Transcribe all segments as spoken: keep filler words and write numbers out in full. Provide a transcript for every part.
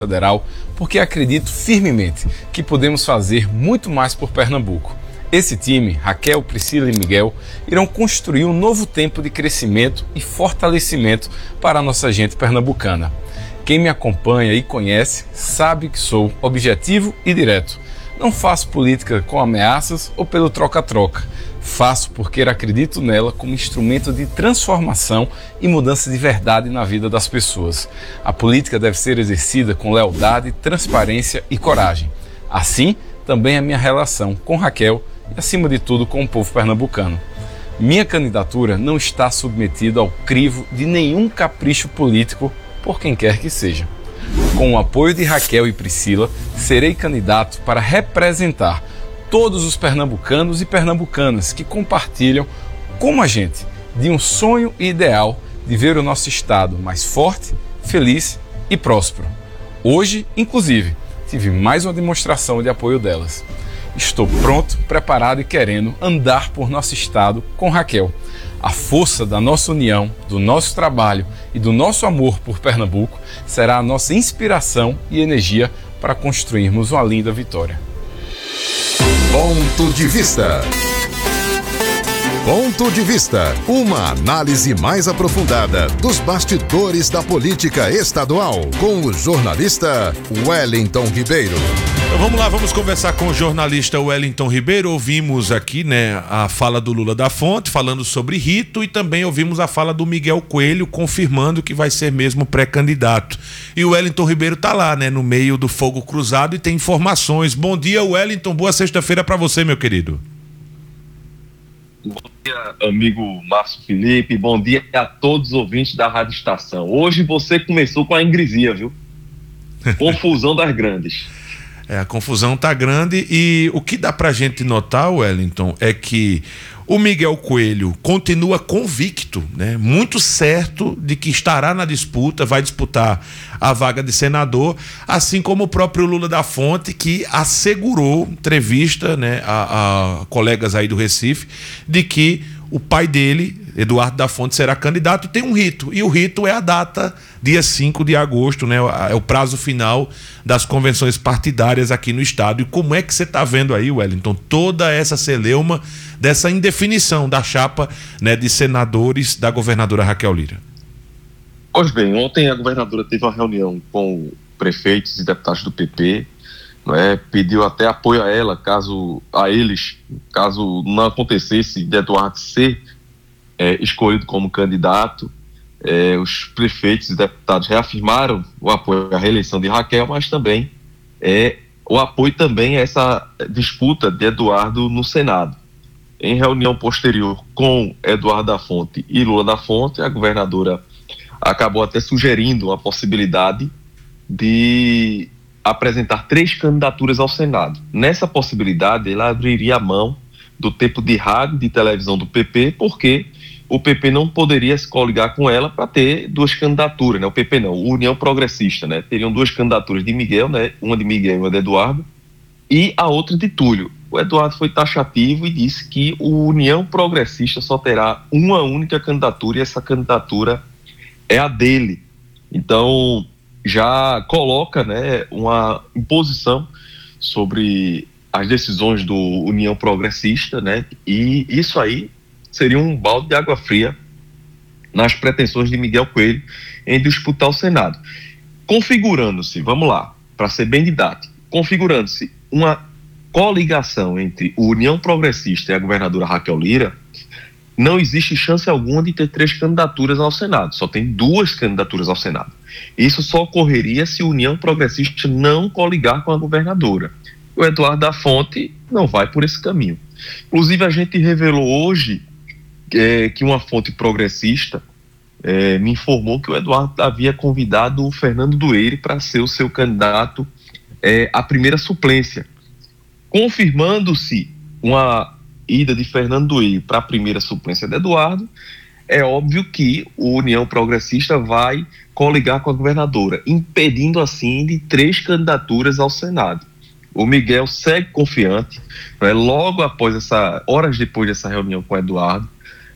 Federal, porque acredito firmemente que podemos fazer muito mais por Pernambuco. Esse time, Raquel, Priscila e Miguel, irão construir um novo tempo de crescimento e fortalecimento para a nossa gente pernambucana. Quem me acompanha e conhece sabe que sou objetivo e direto. Não faço política com ameaças ou pelo troca-troca. Faço porque acredito nela como instrumento de transformação e mudança de verdade na vida das pessoas. A política deve ser exercida com lealdade, transparência e coragem. Assim, também a minha relação com Raquel e, acima de tudo, com o povo pernambucano. Minha candidatura não está submetida ao crivo de nenhum capricho político por quem quer que seja. Com o apoio de Raquel e Priscila, serei candidato para representar todos os pernambucanos e pernambucanas que compartilham, como a gente, de um sonho e ideal de ver o nosso estado mais forte, feliz e próspero. Hoje, inclusive, tive mais uma demonstração de apoio delas. Estou pronto, preparado e querendo andar por nosso estado com Raquel. A força da nossa união, do nosso trabalho e do nosso amor por Pernambuco será a nossa inspiração e energia para construirmos uma linda vitória. Ponto de Vista. Ponto de Vista, uma análise mais aprofundada dos bastidores da política estadual, com o jornalista Wellington Ribeiro. Então vamos lá, vamos conversar com o jornalista Wellington Ribeiro. Ouvimos aqui, né, a fala do Lula da Fonte, falando sobre rito, e também ouvimos a fala do Miguel Coelho, confirmando que vai ser mesmo pré-candidato. E o Wellington Ribeiro tá lá, né, no meio do fogo cruzado e tem informações. Bom dia, Wellington, boa sexta-feira para você, meu querido. Bom dia, amigo Márcio Felipe, bom dia a todos os ouvintes da Rádio Estação. Hoje você começou com a ingresia, viu? Confusão das grandes. É, a confusão tá grande e o que dá pra gente notar, Wellington, é que o Miguel Coelho continua convicto, né, muito certo de que estará na disputa, vai disputar a vaga de senador, assim como o próprio Lula da Fonte, que assegurou, entrevista, né, a, a colegas aí do Recife, de que o pai dele, Eduardo da Fonte, será candidato. Tem um rito, e o rito é a data, dia cinco de agosto, né? É o prazo final das convenções partidárias aqui no estado. E como é que você está vendo aí, Wellington, toda essa celeuma dessa indefinição da chapa, né, de senadores da governadora Raquel Lira? Pois bem, ontem a governadora teve uma reunião com prefeitos e deputados do P P, não é? Pediu até apoio a ela, caso a eles, caso não acontecesse de Eduardo ser é, escolhido como candidato. É, os prefeitos e deputados reafirmaram o apoio à reeleição de Raquel, mas também é, o apoio também a essa disputa de Eduardo no Senado. Em reunião posterior com Eduardo da Fonte e Lula da Fonte, a governadora acabou até sugerindo a possibilidade de apresentar três candidaturas ao Senado. Nessa possibilidade, ela abriria a mão do tempo de rádio e de televisão do P P, porque o P P não poderia se coligar com ela para ter duas candidaturas, né? O P P não, o União Progressista, né? Teriam duas candidaturas de Miguel, né? Uma de Miguel e uma de Eduardo, e a outra de Túlio. O Eduardo foi taxativo e disse que o União Progressista só terá uma única candidatura e essa candidatura é a dele. Então, já coloca, né, uma imposição sobre as decisões do União Progressista, né? E isso aí seria um balde de água fria nas pretensões de Miguel Coelho em disputar o Senado. Configurando-se, vamos lá, para ser bem didático, configurando-se uma coligação entre o União Progressista e a governadora Raquel Lira, não existe chance alguma de ter três candidaturas ao Senado, só tem duas candidaturas ao Senado. Isso só ocorreria se a União Progressista não coligar com a governadora. O Eduardo da Fonte não vai por esse caminho. Inclusive, a gente revelou hoje é, que uma fonte progressista é, me informou que o Eduardo havia convidado o Fernando Dueire para ser o seu candidato é, à primeira suplência. Confirmando-se uma ida de Fernando Dueire para a primeira suplência de Eduardo, é óbvio que o União Progressista vai coligar com a governadora, impedindo assim de três candidaturas ao Senado. O Miguel segue confiante, né? Logo após essa, horas depois dessa reunião com o Eduardo,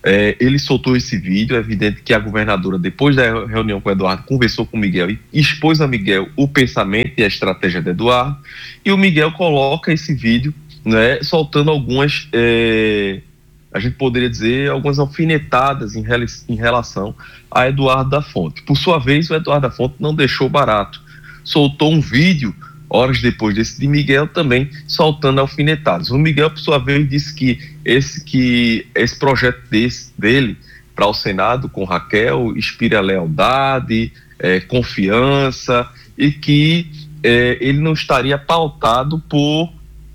É, ele soltou esse vídeo. É evidente que a governadora, depois da reunião com o Eduardo, conversou com o Miguel e expôs a Miguel o pensamento e a estratégia de Eduardo, e o Miguel coloca esse vídeo, né, soltando algumas, é, a gente poderia dizer, algumas alfinetadas em, rel em relação a Eduardo da Fonte. Por sua vez, o Eduardo da Fonte não deixou barato, soltou um vídeo horas depois desse de Miguel, também soltando alfinetadas. O Miguel, por sua vez, disse que esse, que esse projeto desse, dele para o Senado com Raquel inspira lealdade, é, confiança, e que é, ele não estaria pautado por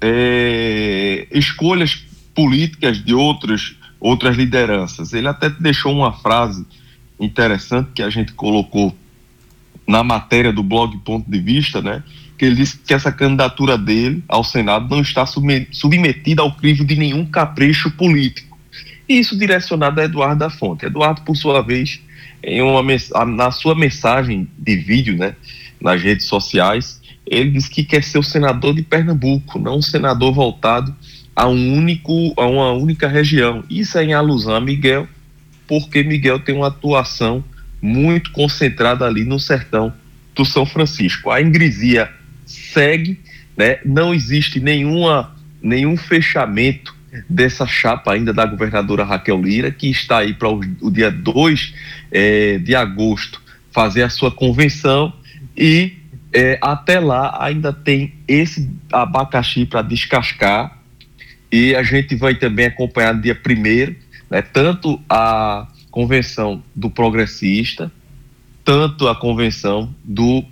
é, escolhas políticas de outras, outras lideranças. Ele até deixou uma frase interessante que a gente colocou na matéria do blog Ponto de Vista, né? Que ele disse que essa candidatura dele ao Senado não está submetida ao crivo de nenhum capricho político. E isso direcionado a Eduardo da Fonte. Eduardo, por sua vez, em uma, na sua mensagem de vídeo, né, nas redes sociais, ele disse que quer ser o senador de Pernambuco, não um senador voltado a, um único, a uma única região. Isso é em alusão a Miguel, porque Miguel tem uma atuação muito concentrada ali no sertão do São Francisco. A ingresia segue, né? Não existe nenhuma, nenhum fechamento dessa chapa ainda da governadora Raquel Lira, que está aí para o, o dia dois é, de agosto fazer a sua convenção, e é, até lá ainda tem esse abacaxi para descascar, e a gente vai também acompanhar no dia primeiro, né, tanto a convenção do Progressista, tanto a convenção do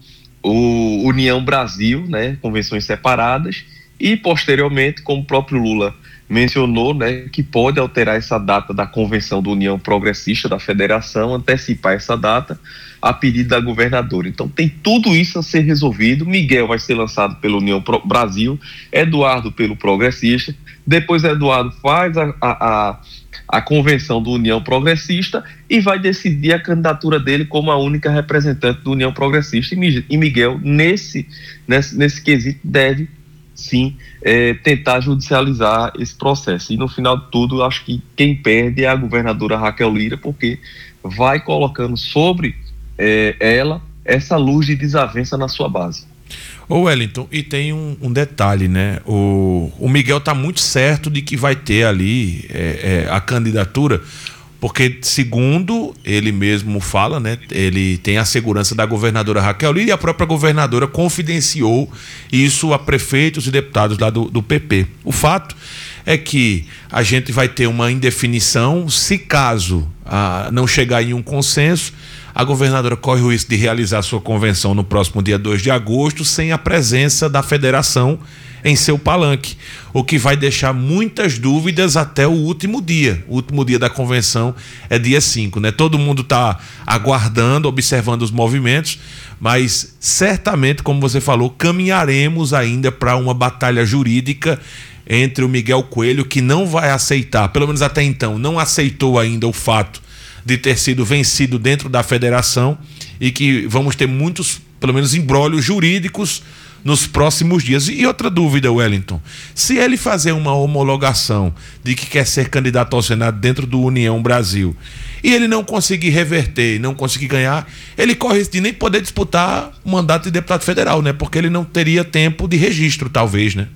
o União Brasil, né, convenções separadas, e posteriormente, como o próprio Lula mencionou, né, que pode alterar essa data da convenção do União Progressista da Federação, antecipar essa data a pedido da governadora. Então tem tudo isso a ser resolvido. Miguel vai ser lançado pelo União Pro Brasil, Eduardo pelo Progressista, depois Eduardo faz a, a, a a convenção do União Progressista e vai decidir a candidatura dele como a única representante do União Progressista, e Miguel, nesse, nesse, nesse quesito, deve sim é, tentar judicializar esse processo. E no final de tudo, acho que quem perde é a governadora Raquel Lira, porque vai colocando sobre é, ela essa luz de desavença na sua base. Ô Wellington, e tem um, um detalhe, né? O, o Miguel tá muito certo de que vai ter ali é, é, a candidatura, porque segundo ele mesmo fala, né? Ele tem a segurança da governadora Raquel Lira, e a própria governadora confidenciou isso a prefeitos e deputados lá do, do P P. O fato é que a gente vai ter uma indefinição, se caso ah, não chegar em um consenso, a governadora corre o risco de realizar sua convenção no próximo dia dois de agosto sem a presença da federação em seu palanque, o que vai deixar muitas dúvidas até o último dia. O último dia da convenção é dia cinco, né? Todo mundo está aguardando, observando os movimentos, mas certamente, como você falou, caminharemos ainda para uma batalha jurídica entre o Miguel Coelho, que não vai aceitar, pelo menos até então, não aceitou ainda o fato de ter sido vencido dentro da federação, e que vamos ter muitos, pelo menos, embrólios jurídicos nos próximos dias. E outra dúvida, Wellington, se ele fazer uma homologação de que quer ser candidato ao Senado dentro do União Brasil e ele não conseguir reverter e não conseguir ganhar, ele corre risco de nem poder disputar o mandato de deputado federal, né? Porque ele não teria tempo de registro, talvez, né?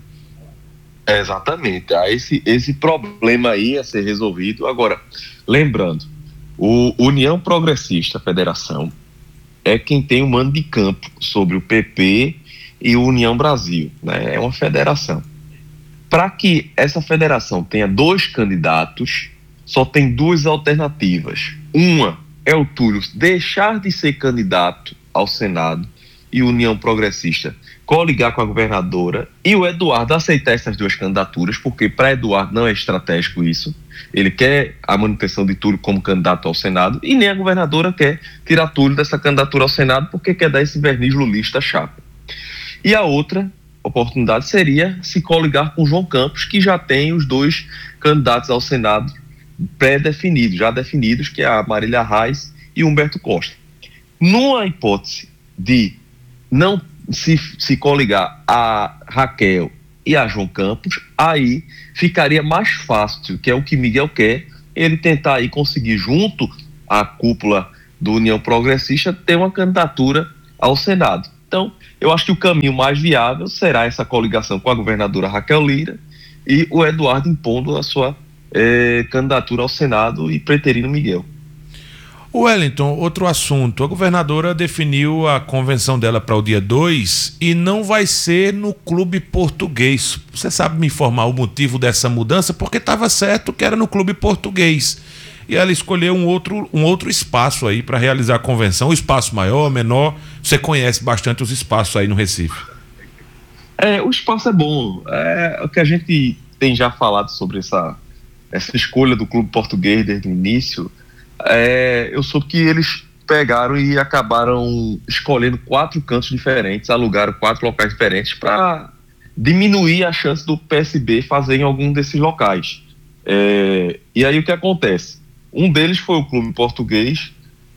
É, exatamente. Ah, esse, esse problema aí a ser resolvido. Agora, lembrando, o União Progressista Federação é quem tem o mando de campo sobre o P P e o União Brasil, né? É uma federação. Para que essa federação tenha dois candidatos, só tem duas alternativas. Uma é o Túlio deixar de ser candidato ao Senado e União Progressista coligar com a governadora, e o Eduardo aceitar essas duas candidaturas, porque para Eduardo não é estratégico isso. Ele quer a manutenção de Túlio como candidato ao Senado, e nem a governadora quer tirar Túlio dessa candidatura ao Senado, porque quer dar esse verniz lulista chapa. E a outra oportunidade seria se coligar com João Campos, que já tem os dois candidatos ao Senado pré-definidos, já definidos, que é a Marília Reis e Humberto Costa. Numa hipótese de não se, se coligar a Raquel e a João Campos, aí ficaria mais fácil, que é o que Miguel quer, ele tentar aí conseguir, junto à cúpula do União Progressista, ter uma candidatura ao Senado. Então, eu acho que o caminho mais viável será essa coligação com a governadora Raquel Lira e o Eduardo impondo a sua eh, candidatura ao Senado e preterindo Miguel. Wellington, outro assunto. A governadora definiu a convenção dela para o dia dois e não vai ser no Clube Português. Você sabe me informar o motivo dessa mudança? Porque estava certo que era no Clube Português. E ela escolheu um outro, um outro espaço aí para realizar a convenção. Um espaço maior, menor. Você conhece bastante os espaços aí no Recife. É, o espaço é bom. É o que a gente tem já falado sobre essa, essa escolha do Clube Português desde o início. É, eu soube que eles pegaram e acabaram escolhendo quatro cantos diferentes, alugaram quatro locais diferentes para diminuir a chance do P S B fazer em algum desses locais. É, e aí o que acontece? Um deles foi o Clube Português,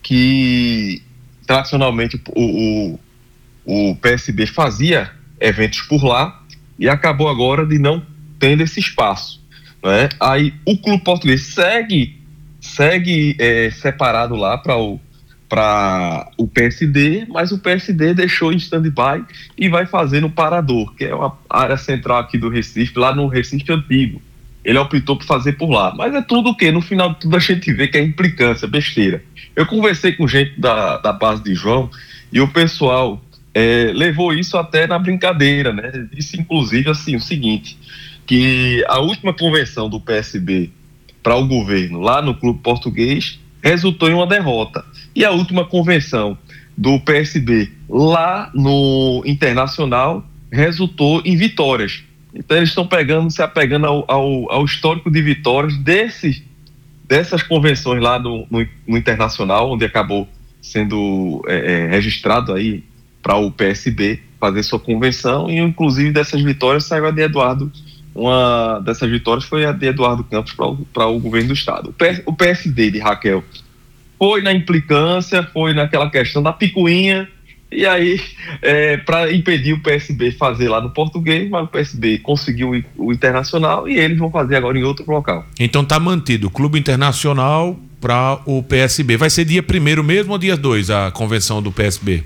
que tradicionalmente o, o, o P S B fazia eventos por lá e acabou agora de não tendo esse espaço, né? Aí o Clube Português segue segue é, separado lá para o, para o P S D, mas o P S D deixou em stand-by e vai fazer no Parador, que é uma área central aqui do Recife, lá no Recife Antigo. Ele optou por fazer por lá, mas é tudo o que no final de tudo a gente vê que é implicância, besteira. Eu conversei com gente da, da base de João e o pessoal é, levou isso até na brincadeira, né? Disse inclusive assim o seguinte, que a última convenção do P S B para o governo lá no Clube Português resultou em uma derrota. E a última convenção do P S B lá no Internacional resultou em vitórias. Então eles estão pegando, se apegando ao, ao, ao histórico de vitórias desses, dessas convenções lá no, no, no Internacional, onde acabou sendo é, é, registrado aí para o P S B fazer sua convenção, e inclusive dessas vitórias saiu a de Eduardo. Uma dessas vitórias foi a de Eduardo Campos para o, o governo do estado. O, P, o P S D de Raquel foi na implicância, foi naquela questão da picuinha, e aí é, para impedir o P S B fazer lá no Português, mas o P S B conseguiu o, o Internacional e eles vão fazer agora em outro local. Então tá mantido o Clube Internacional para o P S B. Vai ser dia primeiro mesmo ou dia dois a convenção do P S B?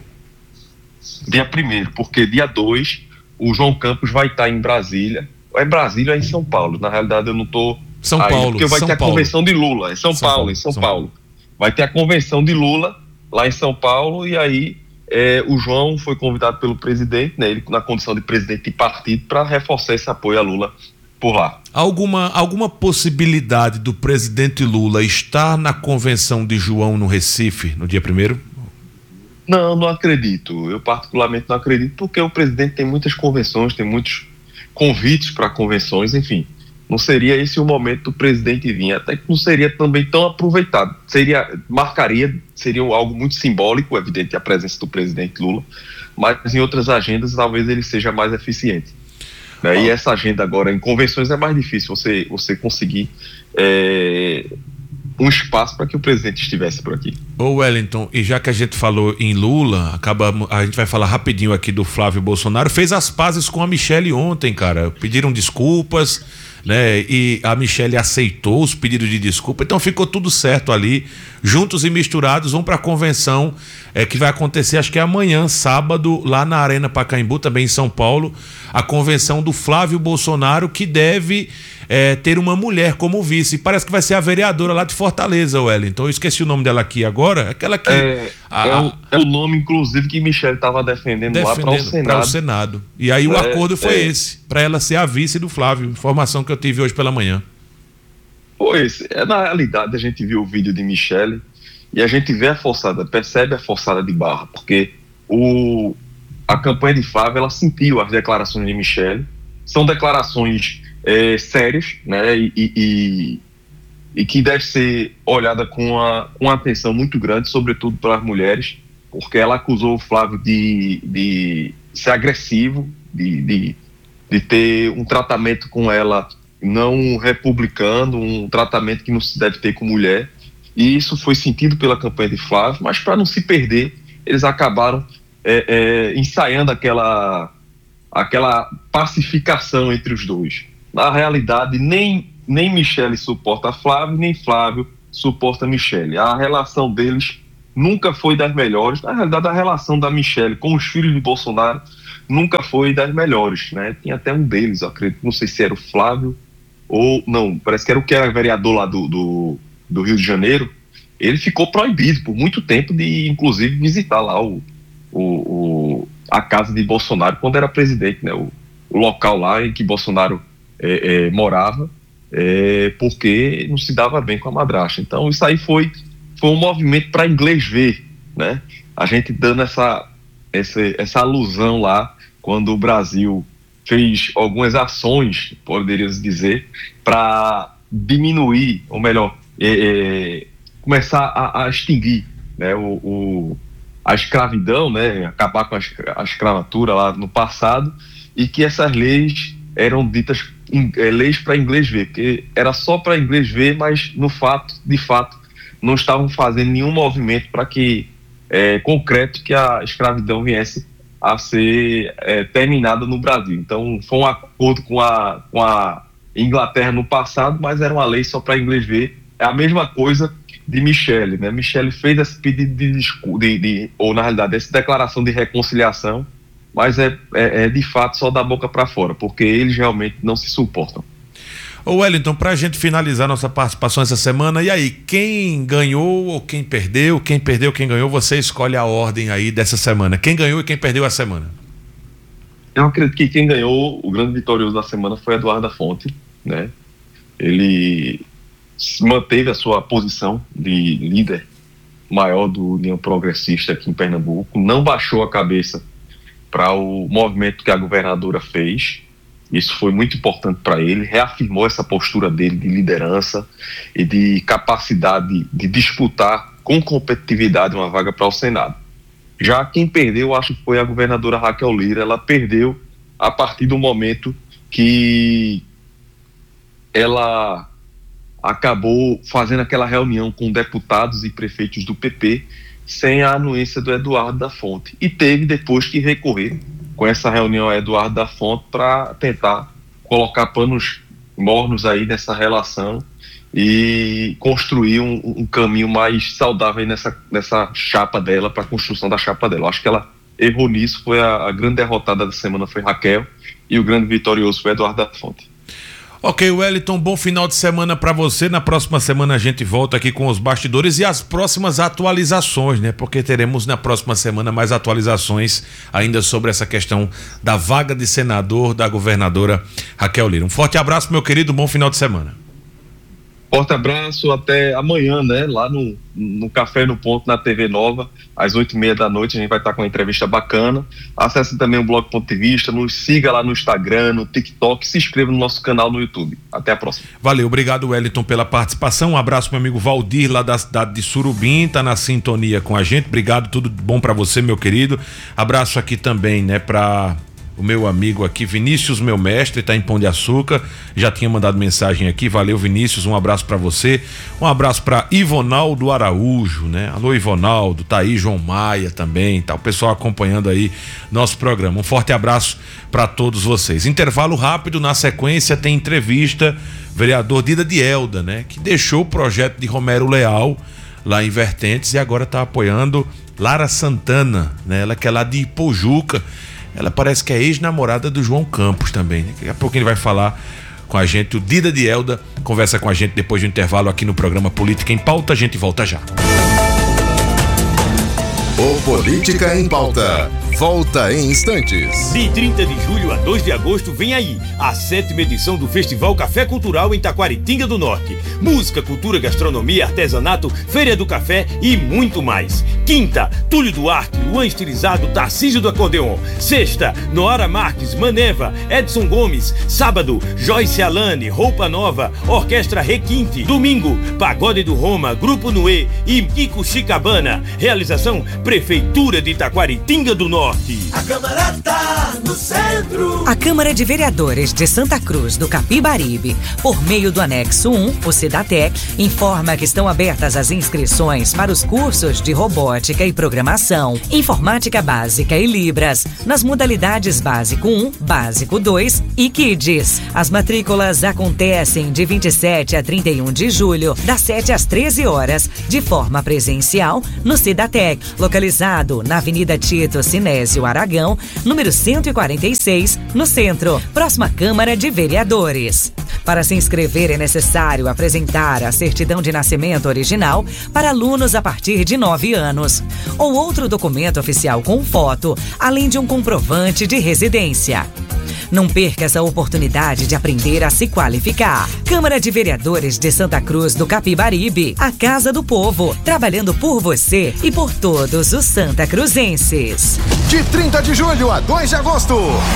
Dia primeiro, porque dia dois o João Campos vai estar em Brasília. É Brasília ou é em São Paulo? Na realidade eu não estou... São aí, Paulo. Porque vai São ter a Paulo. convenção de Lula. É São, São Paulo, Paulo, em São, São Paulo. Paulo. Vai ter a convenção de Lula lá em São Paulo e aí é, o João foi convidado pelo presidente, né, ele na condição de presidente de partido, para reforçar esse apoio a Lula por lá. Alguma, alguma possibilidade do presidente Lula estar na convenção de João no Recife no dia primeiro? Não, não acredito. Eu particularmente não acredito, porque o presidente tem muitas convenções, tem muitos convites para convenções, enfim. Não seria esse o momento do presidente vir, até que não seria também tão aproveitado. Seria, marcaria, seria algo muito simbólico, evidente, a presença do presidente Lula, mas em outras agendas talvez ele seja mais eficiente. Né? Ah. E essa agenda agora em convenções é mais difícil você, você conseguir é, um espaço para que o presidente estivesse por aqui. Ô Wellington, e já que a gente falou em Lula, acaba, a gente vai falar rapidinho aqui do Flávio Bolsonaro, fez as pazes com a Michelle ontem, cara, pediram desculpas, né? E a Michelle aceitou os pedidos de desculpa, então ficou tudo certo ali, juntos e misturados, vão para a convenção é, que vai acontecer, acho que é amanhã, sábado, lá na Arena Pacaembu, também em São Paulo, a convenção do Flávio Bolsonaro, que deve é, ter uma mulher como vice. Parece que vai ser a vereadora lá de Fortaleza, Wellington. Eu esqueci o nome dela aqui agora. Aquela que. É, a, é, o, é o nome, inclusive, que Michelle estava defendendo, defendendo lá para o Senado. Para o Senado. E aí é, o acordo foi é. esse, para ela ser a vice do Flávio. Informação que eu tive hoje pela manhã. Pois, é, na realidade, a gente viu o vídeo de Michelle e a gente vê a forçada, percebe a forçada de barra, porque o. A campanha de Flávio, ela sentiu as declarações de Michelle, são declarações é, sérias, né, e, e, e que deve ser olhada com uma, com uma atenção muito grande, sobretudo pelas mulheres, porque ela acusou o Flávio de, de ser agressivo, de, de, de ter um tratamento com ela não republicano, um tratamento que não se deve ter com mulher, e isso foi sentido pela campanha de Flávio, mas para não se perder, eles acabaram É, é, ensaiando aquela, aquela pacificação entre os dois. Na realidade, nem nem Michele suporta Flávio, nem Flávio suporta Michele. A relação deles nunca foi das melhores. Na realidade, a relação da Michele com os filhos de Bolsonaro nunca foi das melhores, né? Tinha até um deles, eu acredito, não sei se era o Flávio ou não, parece que era o que era vereador lá do, do, do Rio de Janeiro. Ele ficou proibido por muito tempo de, inclusive, visitar lá o, o, o, a casa de Bolsonaro quando era presidente, né? O, o local lá em que Bolsonaro é, é, morava, é, porque não se dava bem com a madrasta. Então isso aí foi, foi um movimento para inglês ver, né? A gente dando essa, essa, essa alusão lá quando o Brasil fez algumas ações, poderíamos dizer, para diminuir, ou melhor, é, é, começar a, a extinguir, né, o, o, a escravidão, né, acabar com a, a escravatura lá no passado, e que essas leis eram ditas in, é, leis para inglês ver, porque era só para inglês ver, mas no fato, de fato, não estavam fazendo nenhum movimento para que, é, concreto, que a escravidão viesse a ser é, terminada no Brasil. Então foi um acordo com a, com a Inglaterra no passado, mas era uma lei só para inglês ver. É a mesma coisa de Michele, né? Michele fez esse pedido de, de, de ou na realidade essa declaração de reconciliação, mas é, é, é de fato só da boca para fora, porque eles realmente não se suportam. Ô Wellington, pra gente finalizar nossa participação essa semana, e aí, quem ganhou ou quem perdeu, quem perdeu, quem ganhou, você escolhe a ordem aí dessa semana. Quem ganhou e quem perdeu a semana? Eu acredito que quem ganhou, o grande vitorioso da semana foi Eduardo da Fonte, né? Ele manteve a sua posição de líder maior do União Progressista aqui em Pernambuco, não baixou a cabeça para o movimento que a governadora fez. Isso foi muito importante para ele, reafirmou essa postura dele de liderança e de capacidade de disputar com competitividade uma vaga para o Senado. Já quem perdeu, acho que foi a governadora Raquel Lira. Ela perdeu a partir do momento que ela acabou fazendo aquela reunião com deputados e prefeitos do P P sem a anuência do Eduardo da Fonte. E teve depois que recorrer com essa reunião a Eduardo da Fonte para tentar colocar panos mornos aí nessa relação e construir um, um caminho mais saudável aí nessa, nessa chapa dela, para a construção da chapa dela. Eu acho que ela errou nisso, foi a, a grande derrotada da semana foi Raquel e o grande vitorioso foi Eduardo da Fonte. Ok, Wellington, bom final de semana para você. Na próxima semana a gente volta aqui com os bastidores e as próximas atualizações, né? Porque teremos na próxima semana mais atualizações ainda sobre essa questão da vaga de senador da governadora Raquel Lira. Um forte abraço, meu querido, bom final de semana. Forte abraço, até amanhã, né? Lá no, no Café no Ponto, na T V Nova, às oito e meia da noite, a gente vai estar com uma entrevista bacana. Acesse também o Blog Ponto de Vista, nos siga lá no Instagram, no TikTok, se inscreva no nosso canal no YouTube. Até a próxima. Valeu, obrigado, Wellington, pela participação. Um abraço, meu amigo Valdir, lá da cidade de Surubim, tá na sintonia com a gente. Obrigado, tudo bom para você, meu querido. Abraço aqui também, né, para o meu amigo aqui, Vinícius, meu mestre, tá em Pão de Açúcar, já tinha mandado mensagem aqui, valeu, Vinícius, um abraço para você, um abraço para Ivonaldo Araújo, né, alô Ivonaldo, tá aí João Maia também, tá o pessoal acompanhando aí nosso programa, um forte abraço para todos vocês. Intervalo rápido, na sequência tem entrevista, vereador Dida de Elda, né, que deixou o projeto de Romero Leal lá em Vertentes e agora tá apoiando Lara Santana, né, ela que é lá de Ipojuca. Ela parece que é ex-namorada do João Campos também, né? Daqui a pouco ele vai falar com a gente. O Dida de Elda conversa com a gente depois do intervalo aqui no programa Política em Pauta. A gente volta já. O Política em Pauta volta em instantes. De trinta de julho a dois de agosto vem aí a sétima edição do Festival Café Cultural em Taquaritinga do Norte. Música, cultura, gastronomia, artesanato, feira do café e muito mais. Quinta, Túlio Duarte, Luan Estilizado, Tarcísio do Acordeon. Sexta, Noara Marques, Maneva, Edson Gomes. Sábado, Joyce Alane, Roupa Nova, Orquestra Requinte. Domingo, Pagode do Roma, Grupo Nuê e Kiko Chicabana. Realização Prefeitura de Taquaritinga do Norte. A Câmara tá no centro. A Câmara de Vereadores de Santa Cruz do Capibaribe, por meio do anexo um, o Cidatec, informa que estão abertas as inscrições para os cursos de robótica e programação, informática básica e Libras, nas modalidades Básico um, Básico dois e Kids. As matrículas acontecem de vinte e sete a trinta e um de julho, das sete às treze horas, de forma presencial, no Cidatec, localizado na Avenida Tito Sinésio Aragão, número cento e quarenta e seis, no centro, próxima Câmara de Vereadores. Para se inscrever é necessário apresentar a certidão de nascimento original para alunos a partir de nove anos, ou outro documento oficial com foto, além de um comprovante de residência. Não perca essa oportunidade de aprender a se qualificar. Câmara de Vereadores de Santa Cruz do Capibaribe, a Casa do Povo, trabalhando por você e por todos os santacruzenses. De trinta de julho a dois de agosto,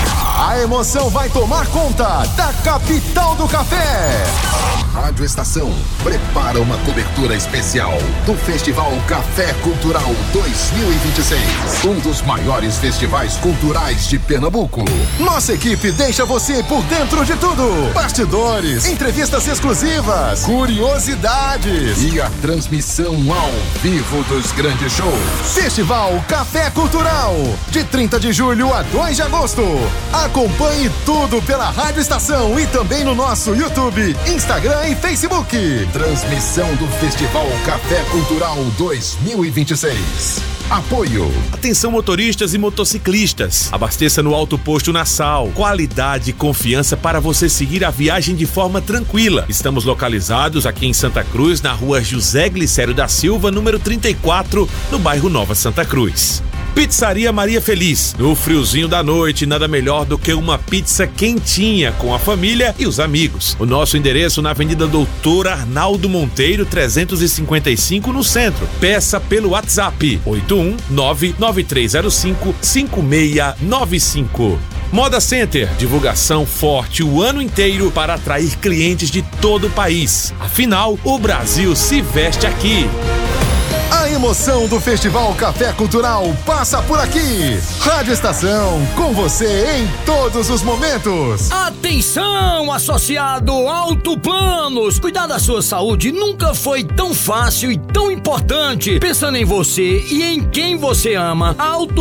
a emoção vai tomar conta da capital do café. A Rádio Estação prepara uma cobertura especial do Festival Café Cultural dois mil e vinte e seis, um dos maiores festivais culturais de Pernambuco. Nossa equipe deixa você por dentro de tudo: bastidores, entrevistas exclusivas, curiosidades e a transmissão ao vivo dos grandes shows. Festival Café Cultural, de trinta de julho a dois de agosto. Acompanhe tudo pela Rádio Estação e também no nosso YouTube, Instagram e Facebook. Transmissão do Festival Café Cultural dois mil e vinte e seis. Apoio. Atenção motoristas e motociclistas. Abasteça no Alto Posto Nassau. Qualidade e confiança para você seguir a viagem de forma tranquila. Estamos localizados aqui em Santa Cruz, na rua José Glicério da Silva, número trinta e quatro, no bairro Nova Santa Cruz. Pizzaria Maria Feliz. No friozinho da noite, nada melhor do que uma pizza quentinha com a família e os amigos. O nosso endereço na Avenida Doutor Arnaldo Monteiro, trezentos e cinquenta e cinco, no centro. Peça pelo WhatsApp oito um nove nove três zero cinco cinco seis nove cinco. Moda Center, divulgação forte o ano inteiro para atrair clientes de todo o país. Afinal, o Brasil se veste aqui. A emoção do Festival Café Cultural passa por aqui. Rádio Estação, com você em todos os momentos. Atenção, associado Auto Planos. Cuidar da sua saúde nunca foi tão fácil e tão importante. Pensando em você e em quem você ama, Auto